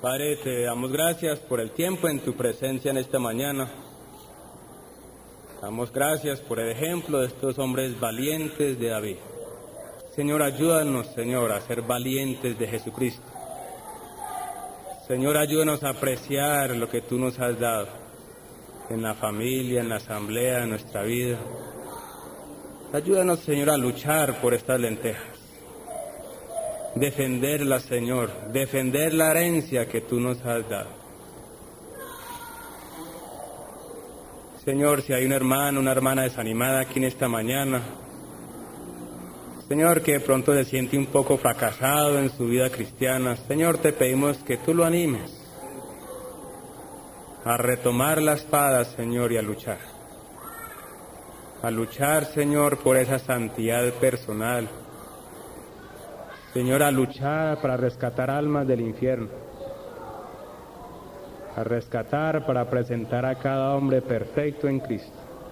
Padre, te damos gracias por el tiempo en tu presencia en esta mañana. Damos gracias por el ejemplo de estos hombres valientes de David. Señor, ayúdanos, Señor, a ser valientes de Jesucristo. Señor, ayúdanos a apreciar lo que tú nos has dado en la familia, en la asamblea, en nuestra vida. Ayúdanos, Señor, a luchar por estas lentejas. Defenderlas, Señor, defender la herencia que tú nos has dado. Señor, si hay un hermano, una hermana desanimada aquí en esta mañana, Señor, que de pronto se siente un poco fracasado en su vida cristiana, Señor, te pedimos que tú lo animes a retomar la espada, Señor, y a luchar. A luchar, Señor, por esa santidad personal. Señor, a luchar para rescatar almas del infierno. A rescatar para presentar a cada hombre perfecto en Cristo.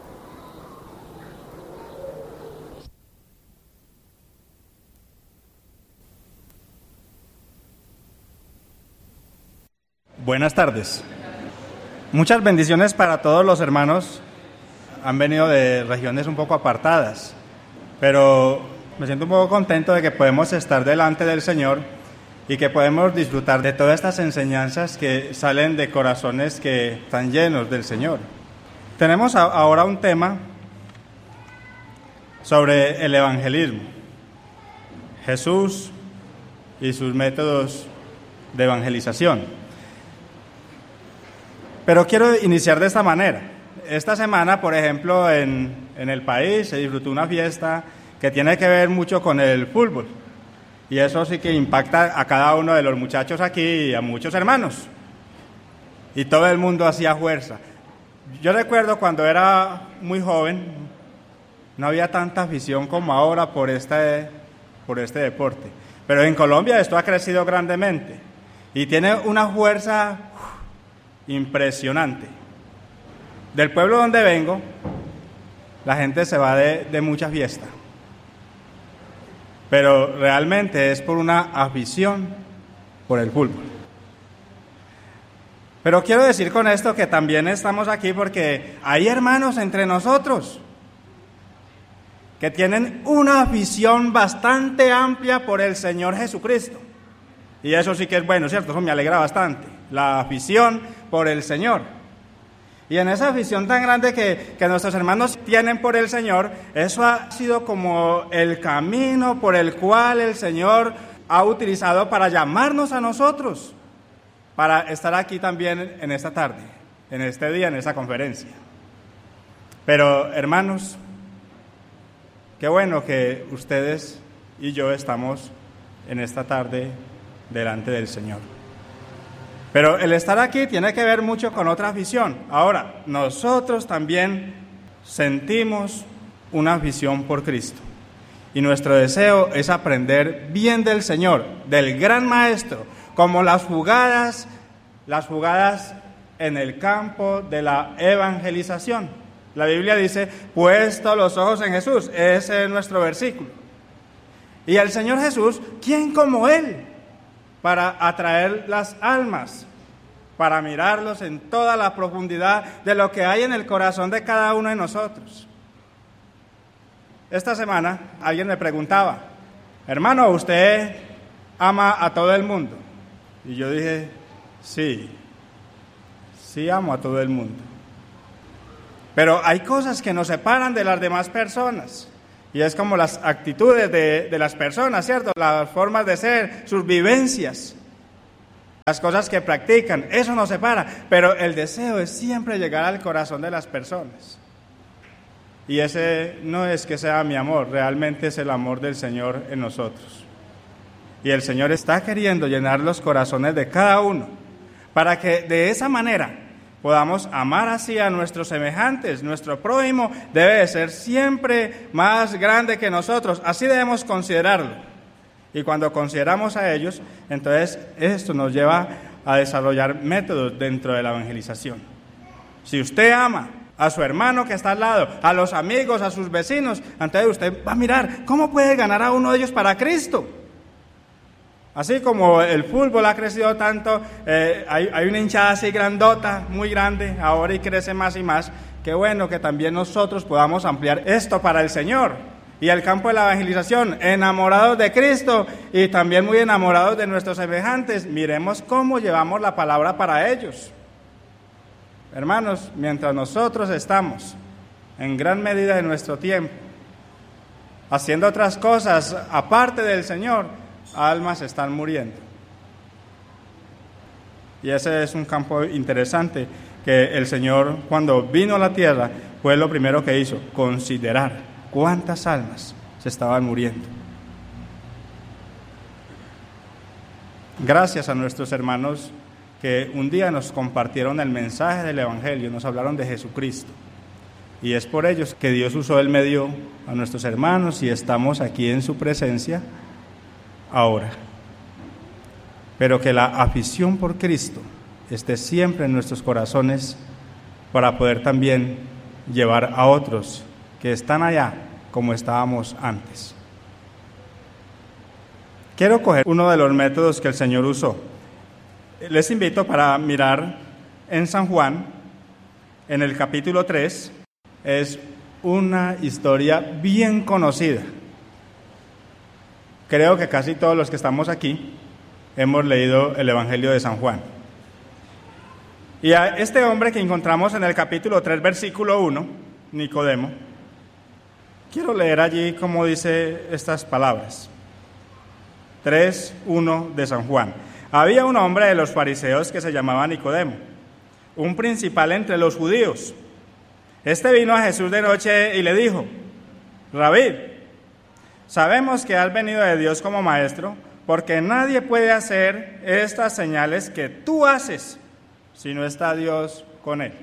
Buenas tardes. Muchas bendiciones para todos los hermanos. Han venido de regiones un poco apartadas, pero me siento un poco contento de que podemos estar delante del Señor y que podemos disfrutar de todas estas enseñanzas que salen de corazones que están llenos del Señor. Tenemos ahora un tema sobre el evangelismo, Jesús y sus métodos de evangelización. Pero quiero iniciar de esta manera. Esta semana, por ejemplo, en el país se disfrutó una fiesta que tiene que ver mucho con el fútbol. Y eso sí que impacta a cada uno de los muchachos aquí y a muchos hermanos. Y todo el mundo hacía fuerza. Yo recuerdo cuando era muy joven, no había tanta afición como ahora por este deporte. Pero en Colombia esto ha crecido grandemente y tiene una fuerza impresionante. Del pueblo donde vengo, la gente se va de mucha fiesta, pero realmente es por una afición por el fútbol. Pero quiero decir con esto que también estamos aquí porque hay hermanos entre nosotros que tienen una afición bastante amplia por el Señor Jesucristo. Y eso sí que es bueno, ¿cierto? Eso me alegra bastante. La afición por el Señor. Y en esa afición tan grande que nuestros hermanos tienen por el Señor, eso ha sido como el camino por el cual el Señor ha utilizado para llamarnos a nosotros, para estar aquí también en esta tarde, en este día, en esta conferencia. Pero, hermanos, qué bueno que ustedes y yo estamos en esta tarde delante del Señor. Pero el estar aquí tiene que ver mucho con otra afición. Ahora, nosotros también sentimos una afición por Cristo. Y nuestro deseo es aprender bien del Señor, del gran Maestro, como las jugadas en el campo de la evangelización. La Biblia dice, puesto los ojos en Jesús. Ese es nuestro versículo. Y el Señor Jesús, ¿quién como Él? Para atraer las almas, para mirarlos en toda la profundidad de lo que hay en el corazón de cada uno de nosotros. Esta semana alguien me preguntaba, hermano, ¿usted ama a todo el mundo? Y yo dije, sí amo a todo el mundo. Pero hay cosas que nos separan de las demás personas. Y es como las actitudes de las personas, ¿cierto? Las formas de ser, sus vivencias, las cosas que practican, eso nos separa. Pero el deseo es siempre llegar al corazón de las personas. Y ese no es que sea mi amor, realmente es el amor del Señor en nosotros. Y el Señor está queriendo llenar los corazones de cada uno, para que de esa manera podamos amar así a nuestros semejantes. Nuestro prójimo debe de ser siempre más grande que nosotros, así debemos considerarlo. Y cuando consideramos a ellos, entonces esto nos lleva a desarrollar métodos dentro de la evangelización. Si usted ama a su hermano que está al lado, a los amigos, a sus vecinos, entonces usted va a mirar cómo puede ganar a uno de ellos para Cristo. Así como el fútbol ha crecido tanto, hay una hinchada así grandota, muy grande, ahora y crece más y más. Qué bueno que también nosotros podamos ampliar esto para el Señor. Y el campo de la evangelización, enamorados de Cristo y también muy enamorados de nuestros semejantes, miremos cómo llevamos la palabra para ellos. Hermanos, mientras nosotros estamos en gran medida de nuestro tiempo haciendo otras cosas aparte del Señor, almas están muriendo. Y ese es un campo interesante que el Señor, cuando vino a la tierra, fue lo primero que hizo, considerar cuántas almas se estaban muriendo. Gracias a nuestros hermanos que un día nos compartieron el mensaje del Evangelio, nos hablaron de Jesucristo. Y es por ellos que Dios usó el medio a nuestros hermanos y estamos aquí en su presencia ahora. Pero que la afición por Cristo esté siempre en nuestros corazones para poder también llevar a otros que están allá como estábamos antes. Quiero coger uno de los métodos que el Señor usó. Les invito para mirar en San Juan, en el capítulo 3, es una historia bien conocida. Creo que casi todos los que estamos aquí hemos leído el Evangelio de San Juan. Y a este hombre que encontramos en el capítulo 3, versículo 1, Nicodemo, quiero leer allí cómo dice estas palabras. 3:1 de San Juan. Había un hombre de los fariseos que se llamaba Nicodemo, un principal entre los judíos. Este vino a Jesús de noche y le dijo: Rabí, sabemos que has venido de Dios como maestro, porque nadie puede hacer estas señales que tú haces si no está Dios con él.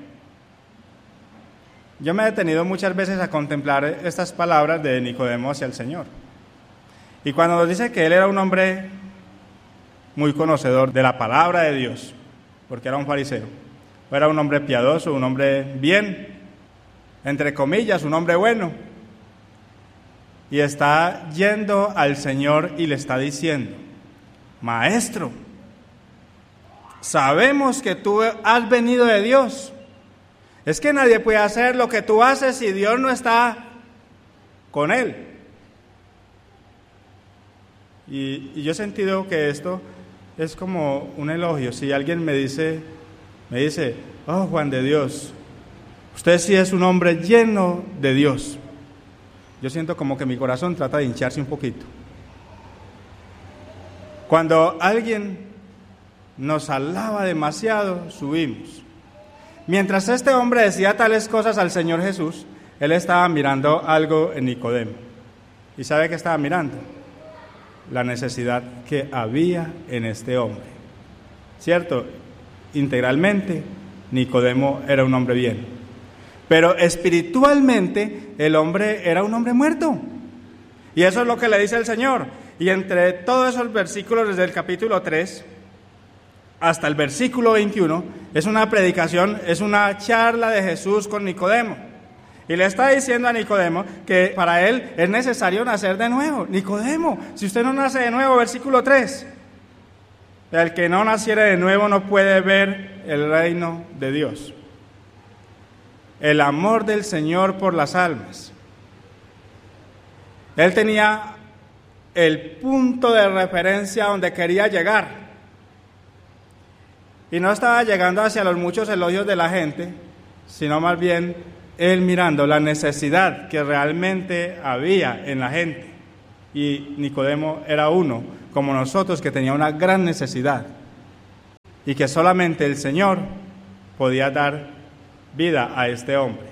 Yo me he detenido muchas veces a contemplar estas palabras de Nicodemo hacia el Señor. Y cuando nos dice que él era un hombre muy conocedor de la palabra de Dios, porque era un fariseo, era un hombre piadoso, un hombre bien, entre comillas, un hombre bueno, y está yendo al Señor y le está diciendo: Maestro, sabemos que tú has venido de Dios. Es que nadie puede hacer lo que tú haces si Dios no está con él. Y yo he sentido que esto es como un elogio. Si alguien me dice, oh, Juan de Dios, usted sí es un hombre lleno de Dios, yo siento como que mi corazón trata de hincharse un poquito. Cuando alguien nos alaba demasiado, subimos. Mientras este hombre decía tales cosas al Señor Jesús, él estaba mirando algo en Nicodemo. ¿Y sabe qué estaba mirando? La necesidad que había en este hombre. ¿Cierto? Integralmente, Nicodemo era un hombre bien. Pero espiritualmente, el hombre era un hombre muerto. Y eso es lo que le dice el Señor. Y entre todos esos versículos, desde el capítulo 3 hasta el versículo 21, es una predicación, es una charla de Jesús con Nicodemo. Y le está diciendo a Nicodemo que para él es necesario nacer de nuevo. Nicodemo, si usted no nace de nuevo, versículo 3, el que no naciere de nuevo no puede ver el reino de Dios. El amor del Señor por las almas. Él tenía el punto de referencia donde quería llegar. Y no estaba llegando hacia los muchos elogios de la gente, sino más bien él mirando la necesidad que realmente había en la gente. Y Nicodemo era uno, como nosotros, que tenía una gran necesidad. Y que solamente el Señor podía dar vida a este hombre.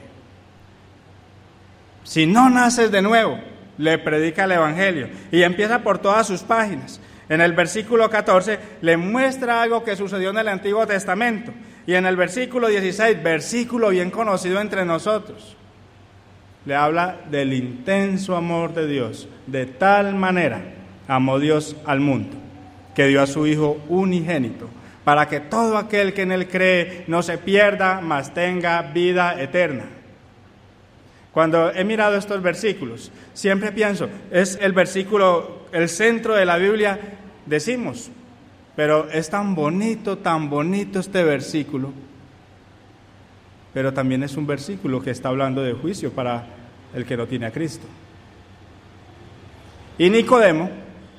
Si no naces de nuevo, le predica el Evangelio. Y empieza por todas sus páginas. En el versículo 14 le muestra algo que sucedió en el Antiguo Testamento. Y en el versículo 16, versículo bien conocido entre nosotros, le habla del intenso amor de Dios. De tal manera amó Dios al mundo, que dio a su Hijo unigénito, para que todo aquel que en él cree no se pierda, mas tenga vida eterna. Cuando he mirado estos versículos, siempre pienso, es el versículo, el centro de la Biblia, decimos, pero es tan bonito este versículo, pero también es un versículo que está hablando de juicio para el que no tiene a Cristo. Y Nicodemo,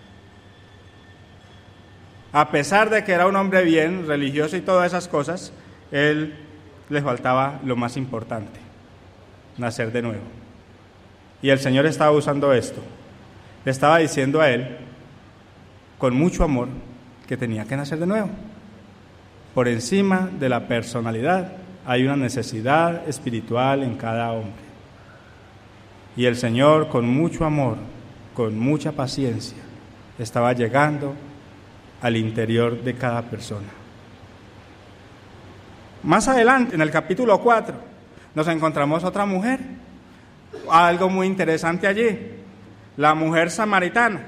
a pesar de que era un hombre bien, religioso y todas esas cosas, él le faltaba lo más importante, nacer de nuevo. Y el Señor estaba usando esto. Le estaba diciendo a él, con mucho amor, que tenía que nacer de nuevo. Por encima de la personalidad hay una necesidad espiritual en cada hombre. Y el Señor, con mucho amor, con mucha paciencia, estaba llegando al interior de cada persona. Más adelante, en el capítulo 4, nos encontramos otra mujer, algo muy interesante allí, la mujer samaritana.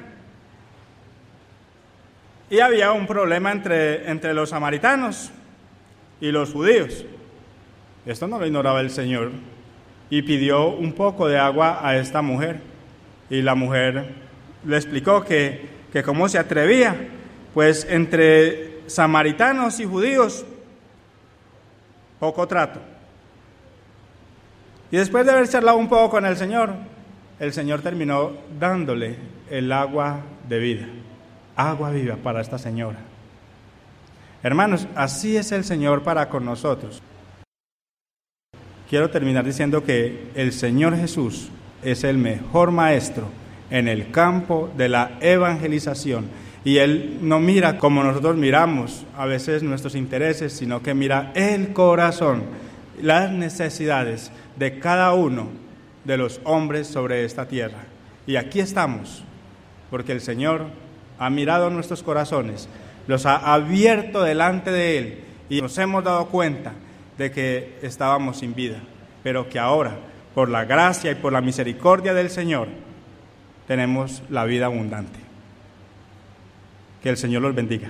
Y había un problema entre los samaritanos y los judíos. Esto no lo ignoraba el Señor, y pidió un poco de agua a esta mujer, y la mujer le explicó que cómo se atrevía, pues entre samaritanos y judíos, poco trato. Y después de haber charlado un poco con el Señor terminó dándole el agua de vida, agua viva para esta señora. Hermanos, así es el Señor para con nosotros. Quiero terminar diciendo que el Señor Jesús es el mejor maestro en el campo de la evangelización. Y Él no mira como nosotros miramos a veces nuestros intereses, sino que mira el corazón, las necesidades de cada uno de los hombres sobre esta tierra. Y aquí estamos, porque el Señor ha mirado nuestros corazones, los ha abierto delante de Él, y nos hemos dado cuenta de que estábamos sin vida, pero que ahora, por la gracia y por la misericordia del Señor, tenemos la vida abundante. Que el Señor los bendiga.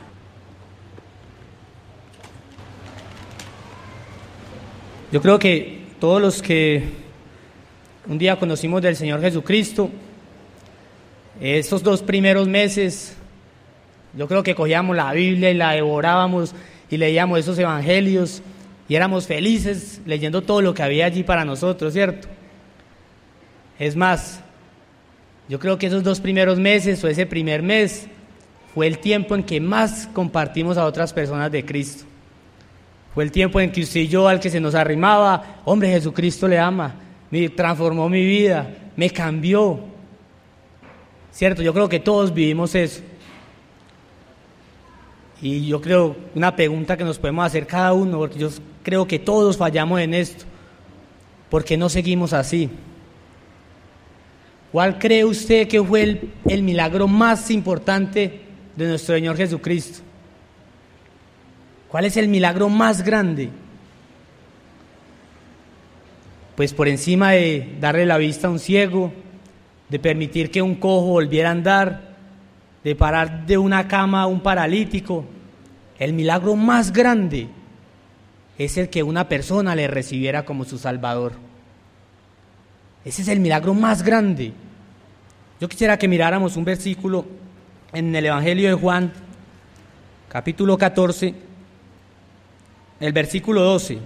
Yo creo que todos los que un día conocimos del Señor Jesucristo, estos 2 primeros meses, yo creo que cogíamos la Biblia y la devorábamos y leíamos esos evangelios y éramos felices leyendo todo lo que había allí para nosotros, ¿cierto? Es más, yo creo que esos 2 primeros meses o ese primer mes fue el tiempo en que más compartimos a otras personas de Cristo. Fue el tiempo en que usted y yo, al que se nos arrimaba, hombre, Jesucristo le ama, me transformó mi vida, me cambió. ¿Cierto? Yo creo que todos vivimos eso. Y yo creo, una pregunta que nos podemos hacer cada uno, porque yo creo que todos fallamos en esto. ¿Por qué no seguimos así? ¿Cuál cree usted que fue el milagro más importante de nuestro Señor Jesucristo? ¿Cuál es el milagro más grande? Pues por encima de darle la vista a un ciego, de permitir que un cojo volviera a andar, de parar de una cama a un paralítico, el milagro más grande es el que una persona le recibiera como su Salvador. Ese es el milagro más grande. Yo quisiera que miráramos un versículo en el Evangelio de Juan, capítulo 14, el versículo 12.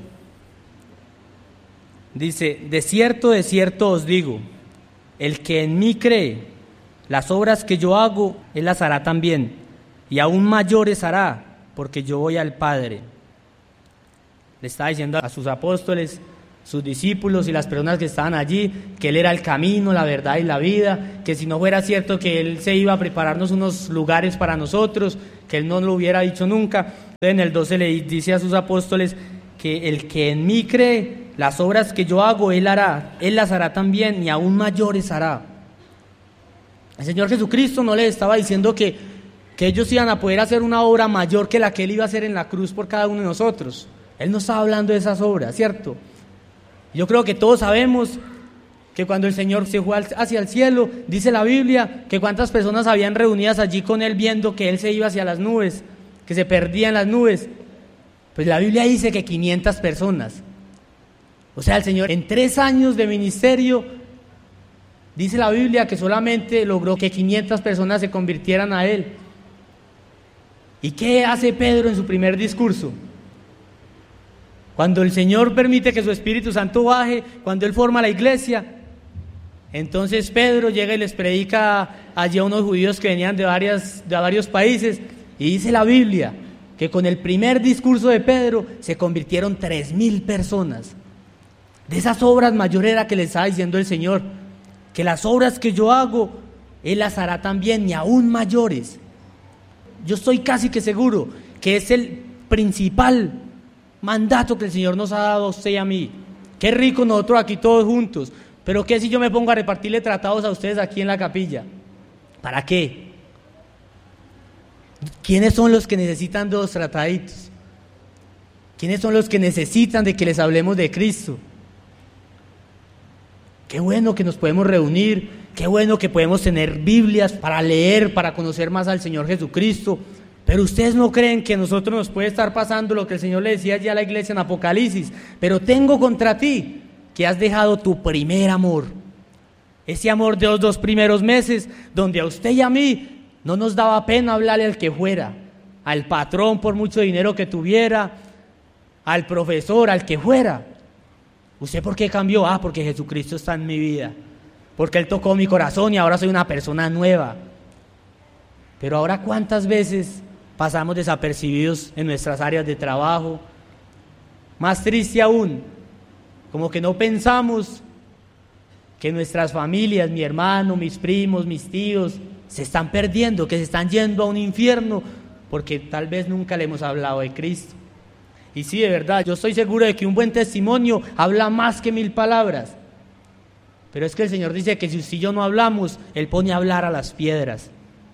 Dice: de cierto os digo, el que en mí cree, las obras que yo hago, él las hará también, y aún mayores hará, porque yo voy al Padre. Le estaba diciendo a sus apóstoles, sus discípulos y las personas que estaban allí, que Él era el camino, la verdad y la vida, que si no fuera cierto que Él se iba a prepararnos unos lugares para nosotros, que Él no lo hubiera dicho nunca. Entonces en el 12 le dice a sus apóstoles que el que en mí cree, las obras que yo hago, Él hará, Él las hará también y aún mayores hará. El Señor Jesucristo no les estaba diciendo que ellos iban a poder hacer una obra mayor que la que Él iba a hacer en la cruz por cada uno de nosotros. Él no estaba hablando de esas obras, ¿cierto? Yo creo que todos sabemos que cuando el Señor se fue hacia el cielo, dice la Biblia que cuántas personas habían reunidas allí con Él viendo que Él se iba hacia las nubes, que se perdía en las nubes. Pues la Biblia dice que 500 personas. O sea, el Señor en 3 años de ministerio, dice la Biblia que solamente logró que 500 personas se convirtieran a Él. ¿Y qué hace Pedro en su primer discurso? Cuando el Señor permite que su Espíritu Santo baje, cuando Él forma la iglesia, entonces Pedro llega y les predica allí a unos judíos que venían de varios países, y dice la Biblia que con el primer discurso de Pedro se convirtieron 3,000 personas. De esas obras mayores era que les estaba diciendo el Señor, que las obras que yo hago, Él las hará también y aún mayores. Yo estoy casi que seguro que es el principal mandato que el Señor nos ha dado a usted y a mí. Qué rico nosotros aquí todos juntos, pero ¿qué si yo me pongo a repartirle tratados a ustedes aquí en la capilla? ¿Para qué? ¿Quiénes son los que necesitan 2 trataditos? ¿Quiénes son los que necesitan de que les hablemos de Cristo? Qué bueno que nos podemos reunir, qué bueno que podemos tener Biblias para leer, para conocer más al Señor Jesucristo. Pero ustedes no creen que a nosotros nos puede estar pasando lo que el Señor le decía ya a la iglesia en Apocalipsis. Pero tengo contra ti que has dejado tu primer amor. Ese amor de los 2 primeros meses, donde a usted y a mí no nos daba pena hablarle al que fuera, al patrón por mucho dinero que tuviera, al profesor, al que fuera. ¿Usted por qué cambió? Porque Jesucristo está en mi vida, porque Él tocó mi corazón y ahora soy una persona nueva. Pero ahora, ¿cuántas veces pasamos desapercibidos en nuestras áreas de trabajo? Más triste aún, como que no pensamos que nuestras familias, mi hermano, mis primos, mis tíos, se están perdiendo, que se están yendo a un infierno, porque tal vez nunca le hemos hablado de Cristo. Y sí, de verdad, yo estoy seguro de que un buen testimonio habla más que 1000 palabras. Pero es que el Señor dice que si usted y yo no hablamos, Él pone a hablar a las piedras.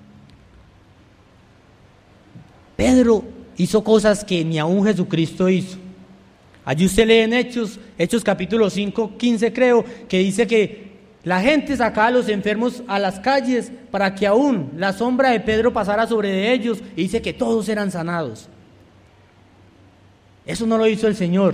Pedro hizo cosas que ni aún Jesucristo hizo. Allí usted lee en Hechos capítulo 5, 15 creo, que dice que la gente sacaba a los enfermos a las calles para que aún la sombra de Pedro pasara sobre ellos, y dice que todos eran sanados. Eso no lo hizo el Señor.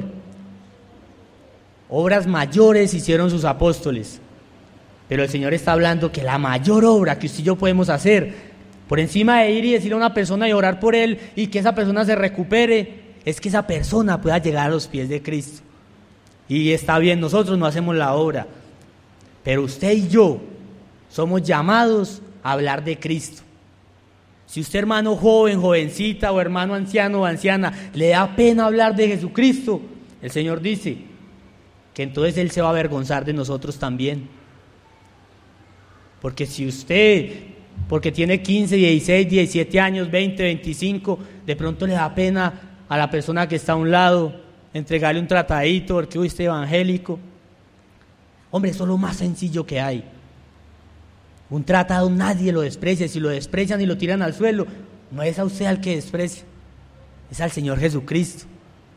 Obras mayores hicieron sus apóstoles, pero el Señor está hablando que la mayor obra que usted y yo podemos hacer, por encima de ir y decirle a una persona y orar por él y que esa persona se recupere, es que esa persona pueda llegar a los pies de Cristo. Y está bien, nosotros no hacemos la obra, pero usted y yo somos llamados a hablar de Cristo. Si usted, hermano joven, jovencita, o hermano anciano o anciana, le da pena hablar de Jesucristo, el Señor dice que entonces Él se va a avergonzar de nosotros también. Porque si usted, porque tiene 15, 16, 17 años, 20, 25, de pronto le da pena a la persona que está a un lado entregarle un tratadito porque usted es evangélico. Hombre, eso es lo más sencillo que hay. Un tratado nadie lo desprecia. Si lo desprecian y lo tiran al suelo, no es a usted al que desprecia, es al Señor Jesucristo.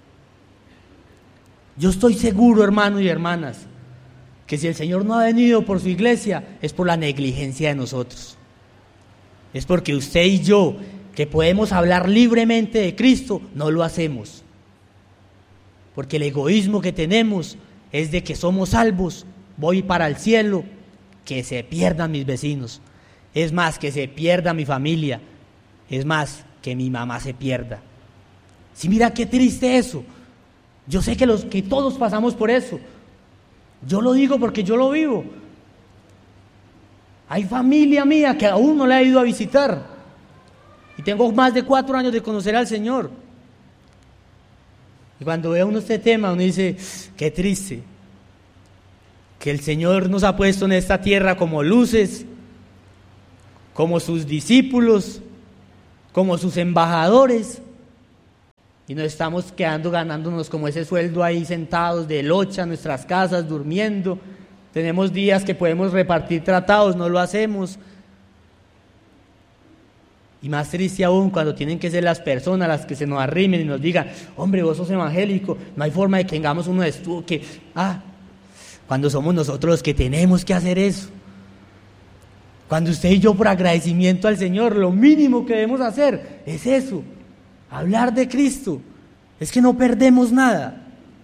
Yo estoy seguro, hermanos y hermanas, que si el Señor no ha venido por su iglesia, es por la negligencia de nosotros. Es porque usted y yo, que podemos hablar libremente de Cristo, no lo hacemos. Porque el egoísmo que tenemos es de que somos salvos, voy para el cielo, que se pierdan mis vecinos, es más, que se pierda mi familia, es más, que mi mamá se pierda. Sí, mira qué triste eso. Yo sé que todos pasamos por eso. Yo lo digo porque yo lo vivo. Hay familia mía que aún no la he ido a visitar y tengo más de 4 años de conocer al Señor. Y cuando ve uno este tema, uno dice, qué triste, que el Señor nos ha puesto en esta tierra como luces, como sus discípulos, como sus embajadores, y nos estamos quedando ganándonos como ese sueldo ahí sentados de locha en nuestras casas, durmiendo. Tenemos días que podemos repartir tratados, no lo hacemos. Y más triste aún cuando tienen que ser las personas las que se nos arrimen y nos digan, hombre, vos sos evangélico, no hay forma de que tengamos uno de estudio, cuando somos nosotros los que tenemos que hacer eso. Cuando usted y yo, por agradecimiento al Señor, lo mínimo que debemos hacer es eso, hablar de Cristo. Es que no perdemos nada.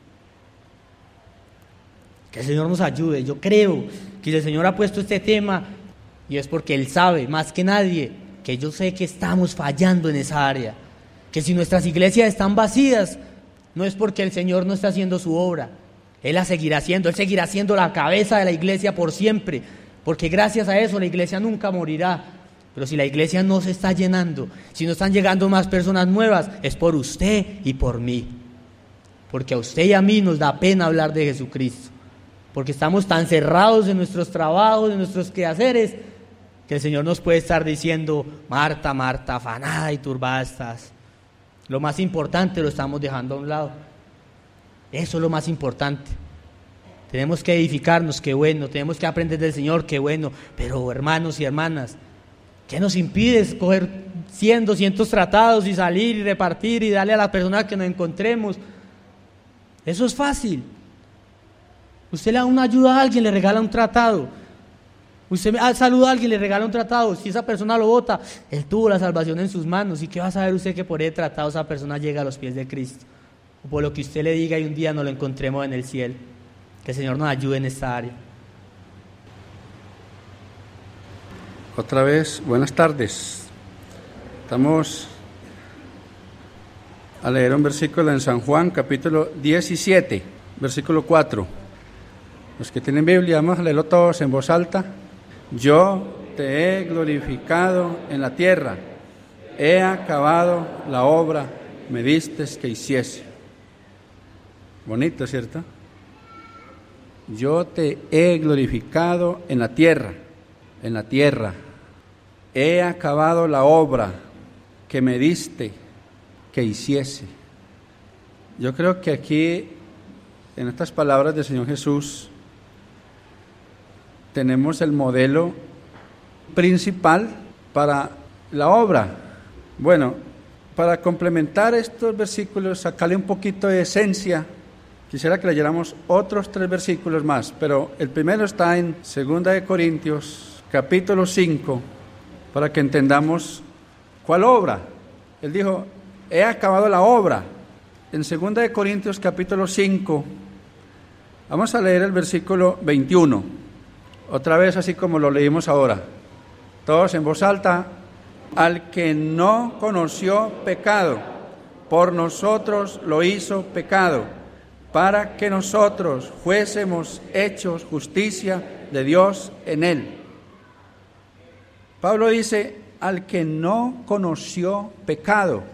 Que el Señor nos ayude. Yo creo que el Señor ha puesto este tema y es porque Él sabe más que nadie que yo sé que estamos fallando en esa área. Que si nuestras iglesias están vacías, no es porque el Señor no está haciendo su obra. Él la seguirá haciendo, Él seguirá siendo la cabeza de la iglesia por siempre, porque gracias a eso la iglesia nunca morirá. Pero si la iglesia no se está llenando, si no están llegando más personas nuevas, es por usted y por mí. Porque a usted y a mí nos da pena hablar de Jesucristo, porque estamos tan cerrados en nuestros trabajos, en nuestros quehaceres, que el Señor nos puede estar diciendo: Marta, Marta, afanada y turbada estás. Lo más importante lo estamos dejando a un lado. Eso es lo más importante. Tenemos que edificarnos, qué bueno. Tenemos que aprender del Señor, qué bueno. Pero hermanos y hermanas, ¿qué nos impide escoger 100, 200 tratados y salir y repartir y darle a la persona que nos encontremos? Eso es fácil. Usted le da una ayuda a alguien, le regala un tratado. Usted saluda a alguien, le regala un tratado. Si esa persona lo bota, él tuvo la salvación en sus manos. ¿Y qué va a saber usted que por ese tratado esa persona llega a los pies de Cristo? O por lo que usted le diga y un día nos lo encontremos en el cielo. Que el Señor nos ayude en esta área. Otra vez, buenas tardes. Estamos a leer un versículo en San Juan, capítulo 17, versículo 4. Los que tienen Biblia, vamos a leerlo todos en voz alta. Yo te he glorificado en la tierra, he acabado la obra que me distes que hiciese. Bonito, ¿cierto? Yo te he glorificado en la tierra, he acabado la obra que me diste que hiciese. Yo creo que aquí, en estas palabras del Señor Jesús, tenemos el modelo principal para la obra. Bueno, para complementar estos versículos, sacarle un poquito de esencia, quisiera que leyéramos otros 3 versículos más, pero el primero está en 2 Corintios, capítulo 5, para que entendamos cuál obra. Él dijo: he acabado la obra. En 2 Corintios, capítulo 5, vamos a leer el versículo 21, otra vez así como lo leímos ahora, todos en voz alta. Al que no conoció pecado, por nosotros lo hizo pecado, para que nosotros fuésemos hechos justicia de Dios en él. Pablo dice: al que no conoció pecado.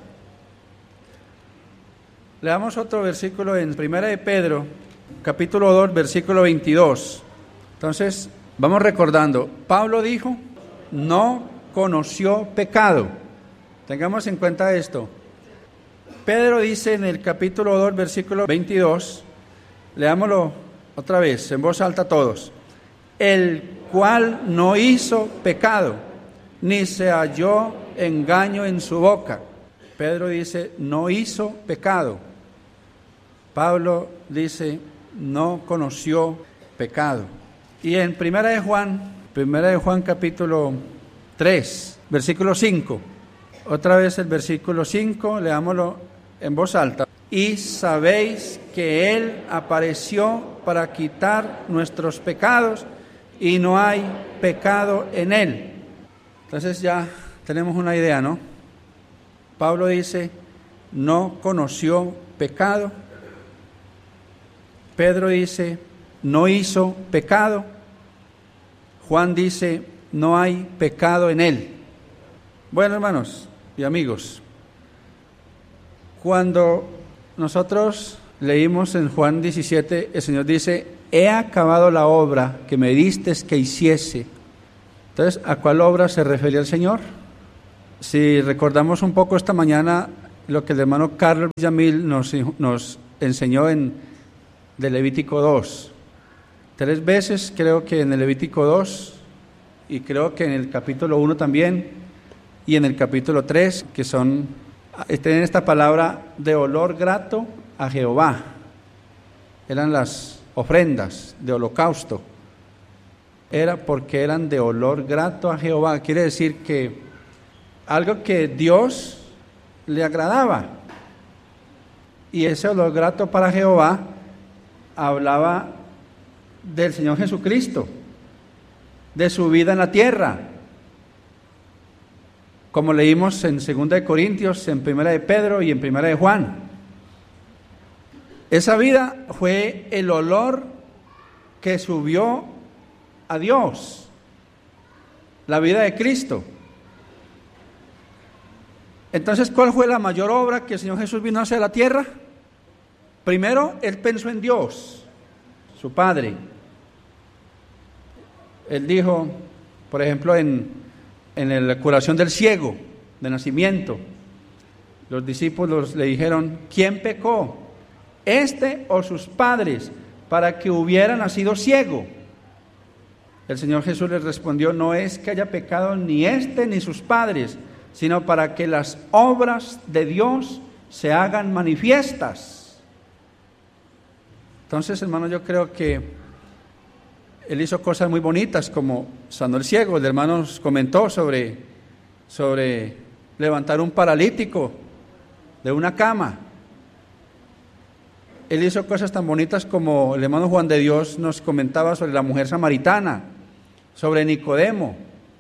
Leamos otro versículo en 1 de Pedro, capítulo 2, versículo 22. Entonces, vamos recordando. Pablo dijo: no conoció pecado. Tengamos en cuenta esto. Pedro dice en el capítulo 2, versículo 22, leámoslo otra vez, en voz alta todos: el cual no hizo pecado, ni se halló engaño en su boca. Pedro dice: no hizo pecado. Pablo dice: no conoció pecado. Y en Primera de Juan capítulo 3, versículo 5, otra vez el versículo 5, leámoslo en voz alta. Y sabéis que Él apareció para quitar nuestros pecados, y no hay pecado en Él. Entonces ya tenemos una idea, ¿no? Pablo dice: no conoció pecado. Pedro dice: no hizo pecado. Juan dice: no hay pecado en él. Bueno, hermanos y amigos, cuando nosotros leímos en Juan 17, el Señor dice: he acabado la obra que me distes que hiciese. Entonces, ¿a cuál obra se refería el Señor? Si recordamos un poco esta mañana lo que el hermano Carlos Villamil nos enseñó de Levítico 2. 3 veces creo que en el Levítico 2, y creo que en el capítulo 1 también, y en el capítulo 3, que tienen esta palabra de olor grato a Jehová. Eran las ofrendas de holocausto. Era porque eran de olor grato a Jehová. Quiere decir que algo que Dios le agradaba. Y ese olor grato para Jehová hablaba del Señor Jesucristo, de su vida en la tierra. como leímos en 2 de Corintios, en 1 de Pedro y en 1 de Juan. Esa vida fue el olor que subió a Dios, la vida de Cristo. Entonces, ¿cuál fue la mayor obra que el Señor Jesús vino a hacer a la tierra? Primero, Él pensó en Dios, su Padre. Él dijo, por ejemplo, en la curación del ciego de nacimiento, los discípulos le dijeron, ¿quién pecó? ¿Este o sus padres, para que hubiera nacido ciego? El Señor Jesús les respondió, no es que haya pecado ni este ni sus padres, sino para que las obras de Dios se hagan manifiestas. Entonces, hermano, yo creo que Él hizo cosas muy bonitas, como sanó el ciego. El hermano nos comentó sobre levantar un paralítico de una cama. Él hizo cosas tan bonitas como el hermano Juan de Dios nos comentaba sobre la mujer samaritana, sobre Nicodemo.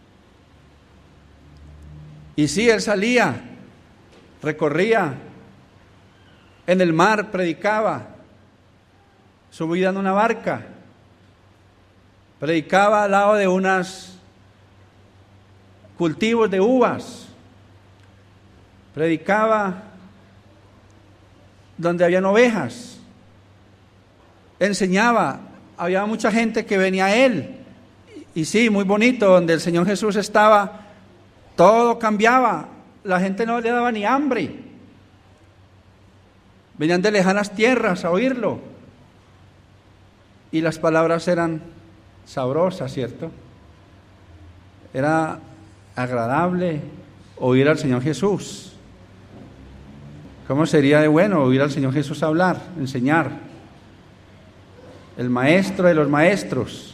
Y sí, Él salía, recorría en el mar, predicaba, subía en una barca, predicaba al lado de unos cultivos de uvas, predicaba donde habían ovejas, enseñaba, había mucha gente que venía a Él, y sí, muy bonito, donde el Señor Jesús estaba, todo cambiaba, la gente no le daba ni hambre, venían de lejanas tierras a oírlo, y las palabras eran sabrosas, ¿cierto? Era agradable oír al Señor Jesús. ¿Cómo sería de bueno oír al Señor Jesús hablar, enseñar? El maestro de los maestros.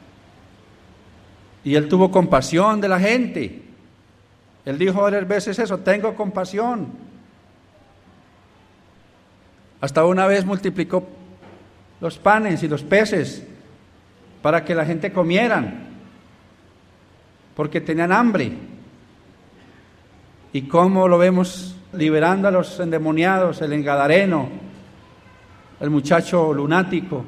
Y Él tuvo compasión de la gente. Él dijo varias veces eso, tengo compasión. Hasta una vez multiplicó los panes y los peces para que la gente comieran, porque tenían hambre. ¿Y cómo lo vemos liberando a los endemoniados, el engadareno, el muchacho lunático?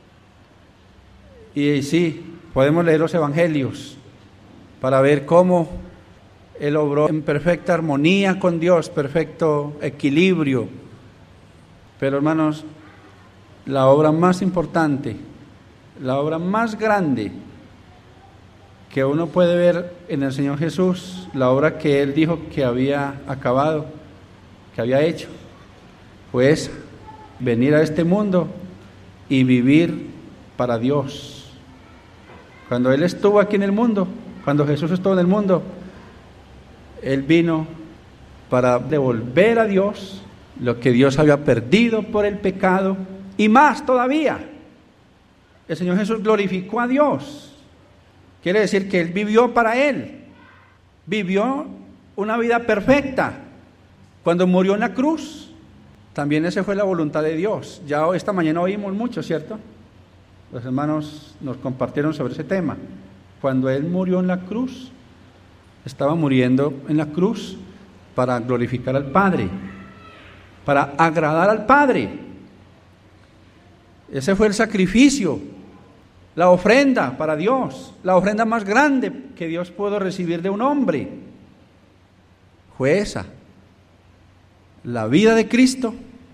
Y sí, podemos leer los evangelios para ver cómo Él obró en perfecta armonía con Dios, perfecto equilibrio. Pero hermanos, la obra más importante, la obra más grande que uno puede ver en el Señor Jesús, la obra que Él dijo que había acabado, que había hecho, fue esa, venir a este mundo y vivir para Dios. Cuando Él estuvo aquí en el mundo, cuando Jesús estuvo en el mundo, Él vino para devolver a Dios lo que Dios había perdido por el pecado, y más todavía. El Señor Jesús glorificó a Dios. Quiere decir que Él vivió para Él. Vivió una vida perfecta. Cuando murió en la cruz, también esa fue la voluntad de Dios. Ya esta mañana oímos mucho, ¿cierto? Los hermanos nos compartieron sobre ese tema. Cuando Él murió en la cruz, estaba muriendo en la cruz para glorificar al Padre, para agradar al Padre. Ese fue el sacrificio, la ofrenda para Dios, la ofrenda más grande que Dios pudo recibir de un hombre. Fue esa, la vida de Cristo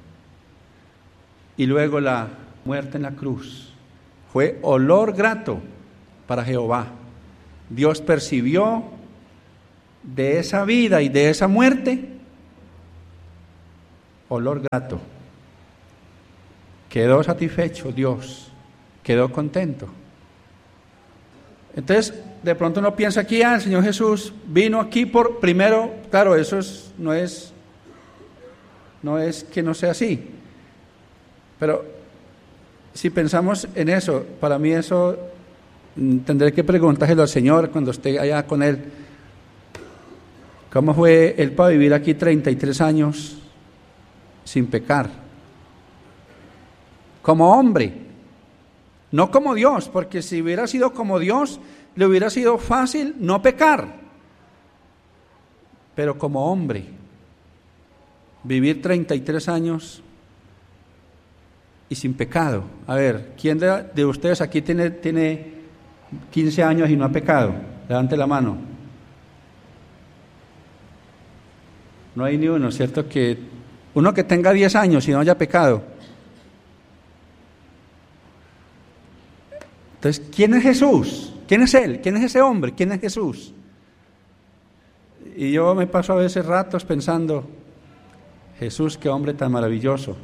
y luego la muerte en la cruz. Fue olor grato para Jehová. Dios percibió de esa vida y de esa muerte olor grato. Quedó satisfecho Dios, quedó contento. Entonces, de pronto uno piensa aquí, el Señor Jesús vino aquí por primero, claro, eso no es que no sea así, pero si pensamos en eso, para mí eso tendré que preguntárselo al Señor cuando esté allá con Él. ¿Cómo fue Él para vivir aquí 33 años sin pecar? Como hombre, no como Dios, porque si hubiera sido como Dios, le hubiera sido fácil no pecar. pero como hombre, vivir 33 años y sin pecado. A ver, ¿quién de ustedes aquí tiene 15 años y no ha pecado? Levante la mano. No hay ni uno, ¿cierto? Que uno que tenga 10 años y no haya pecado. Entonces, ¿quién es Jesús? ¿Quién es Él? ¿Quién es ese hombre? ¿Quién es Jesús? Y yo me paso a veces ratos pensando, Jesús, qué hombre tan maravilloso.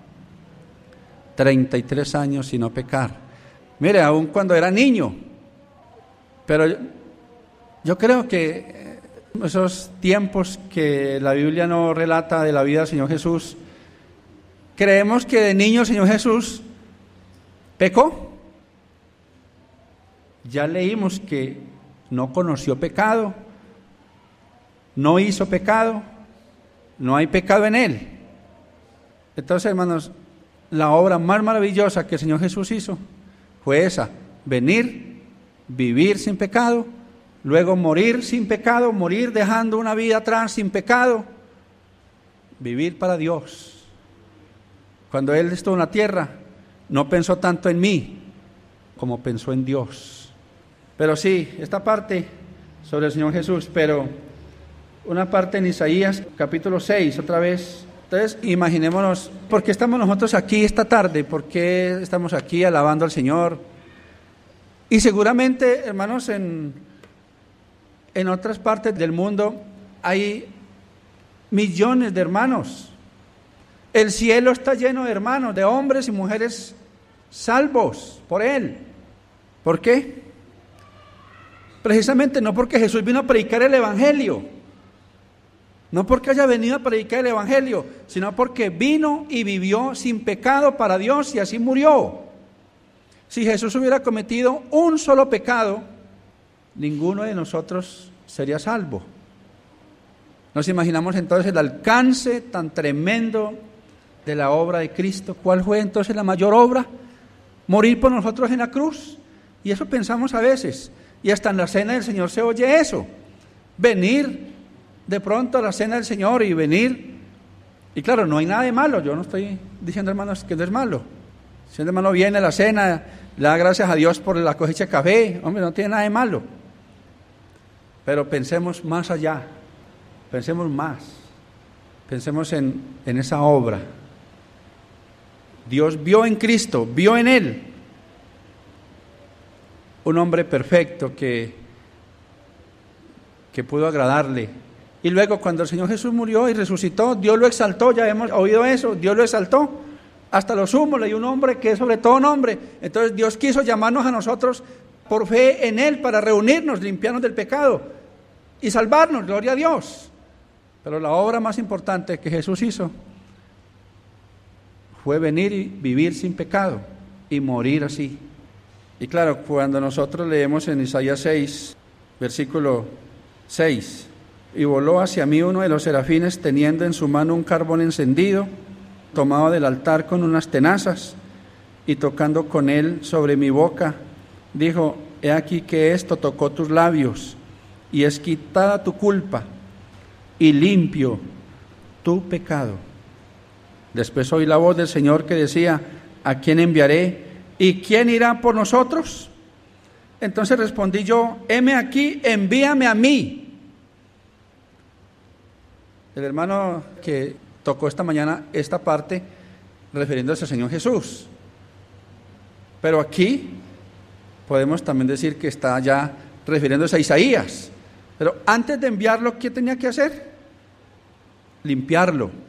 33 años y no pecar. Mire, aun cuando era niño. Pero yo creo que esos tiempos que la Biblia no relata de la vida del Señor Jesús, creemos que de niño el Señor Jesús pecó. Ya leímos que no conoció pecado, no hizo pecado, no hay pecado en Él. Entonces, hermanos, la obra más maravillosa que el Señor Jesús hizo fue esa: venir, vivir sin pecado, luego morir sin pecado, morir dejando una vida atrás sin pecado, vivir para Dios. Cuando Él estuvo en la tierra, no pensó tanto en mí como pensó en Dios. Pero sí, esta parte sobre el Señor Jesús, pero una parte en Isaías capítulo 6, otra vez. Entonces, imaginémonos, ¿por qué estamos nosotros aquí esta tarde? ¿Por qué estamos aquí alabando al Señor? Y seguramente, hermanos, en otras partes del mundo hay millones de hermanos. El cielo está lleno de hermanos, de hombres y mujeres salvos por Él. ¿Por qué? Precisamente no porque Jesús vino a predicar el Evangelio, no porque haya venido a predicar el Evangelio, sino porque vino y vivió sin pecado para Dios y así murió. Si Jesús hubiera cometido un solo pecado, ninguno de nosotros sería salvo. Nos imaginamos entonces el alcance tan tremendo de la obra de Cristo. ¿Cuál fue entonces la mayor obra? Morir por nosotros en la cruz. Y eso pensamos a veces. Y hasta en la cena del Señor se oye eso. Venir de pronto a la cena del Señor y venir. Y claro, no hay nada de malo. Yo no estoy diciendo, hermanos, que no es malo. Si el hermano viene a la cena, le da gracias a Dios por la cosecha de café. Hombre, no tiene nada de malo. Pero pensemos más allá. Pensemos más. Pensemos en esa obra. Dios vio en Cristo, vio en Él un hombre perfecto que pudo agradarle. Y luego cuando el Señor Jesús murió y resucitó, Dios lo exaltó, ya hemos oído eso, Dios lo exaltó. Hasta lo sumo le dio un nombre que es sobre todo nombre. Entonces Dios quiso llamarnos a nosotros por fe en Él para reunirnos, limpiarnos del pecado y salvarnos, gloria a Dios. Pero la obra más importante que Jesús hizo fue venir y vivir sin pecado y morir así. Y claro, cuando nosotros leemos en Isaías 6, versículo 6, y voló hacia mí uno de los serafines teniendo en su mano un carbón encendido, tomado del altar con unas tenazas, y tocando con él sobre mi boca, dijo: he aquí que esto tocó tus labios, y es quitada tu culpa, y limpio tu pecado. Después oí la voz del Señor que decía: ¿a quién enviaré? ¿Y quién irá por nosotros? Entonces respondí yo: heme aquí, envíame a mí. El hermano que tocó esta mañana esta parte refiriéndose al Señor Jesús. Pero aquí podemos también decir que está ya refiriéndose a Isaías. Pero antes de enviarlo, ¿qué tenía que hacer? Limpiarlo.